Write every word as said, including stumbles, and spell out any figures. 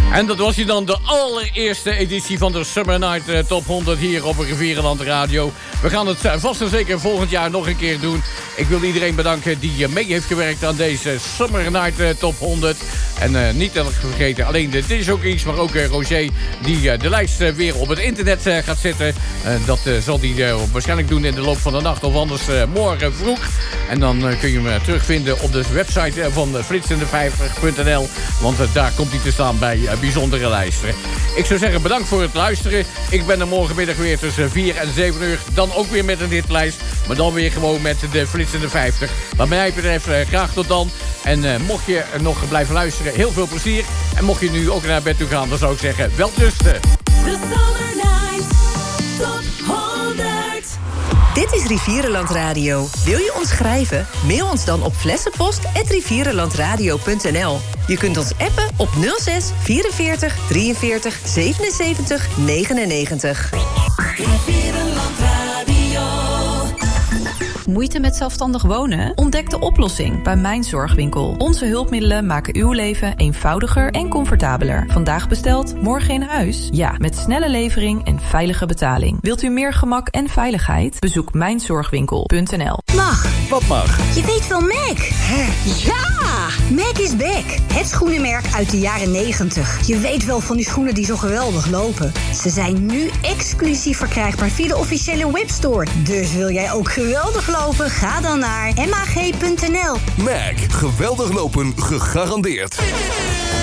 En dat was hier dan de allereerste editie van de Summer Night uh, Top honderd hier op Rivierenland Radio. We gaan het uh, vast en zeker volgend jaar nog een keer doen. Ik wil iedereen bedanken die uh, mee heeft gewerkt aan deze Summer Night uh, Top honderd. En uh, niet dat ik vergeten, alleen de discjockeys, maar ook uh, Roger... die uh, de lijst uh, weer op het internet uh, gaat zetten. Uh, dat uh, zal hij uh, waarschijnlijk doen in de loop van de nacht of anders uh, morgen vroeg. En dan uh, kun je hem uh, terugvinden op de website uh, van uh, flits in de vijftig punt n l. Want uh, daar komt hij te staan bij uh, bijzondere lijsten. Ik zou zeggen bedankt voor het luisteren. Ik ben er morgenmiddag weer tussen vier en zeven uur. Dan ook weer met een hitlijst. Maar dan weer gewoon met de Flits in de vijftig. Wat mij betreft uh, graag tot dan. En uh, mocht je nog blijven luisteren, heel veel plezier. En mocht je nu ook naar bed toe gaan, dan zou ik zeggen, welterusten. The Summer Night Top honderd. Dit is Rivierenland Radio. Wil je ons schrijven? Mail ons dan op flessenpost at rivierenlandradio punt n l. Je kunt ons appen op nul zes vierenveertig drieënveertig zevenenzeventig negenennegentig. Rivierenland Radio. Moeite met zelfstandig wonen? Ontdek de oplossing bij Mijn Zorgwinkel. Onze hulpmiddelen maken uw leven eenvoudiger en comfortabeler. Vandaag besteld, morgen in huis? Ja, met snelle levering en veilige betaling. Wilt u meer gemak en veiligheid? Bezoek mijn zorgwinkel punt n l. Mag. Wat mag? Je weet wel Mac. Hè? Ja! Mac is back. Het schoenenmerk uit de jaren negentig. Je weet wel van die schoenen die zo geweldig lopen. Ze zijn nu exclusief verkrijgbaar via de officiële webstore. Dus wil jij ook geweldig lopen? Ga dan naar m a g punt n l. Mac. Geweldig lopen gegarandeerd.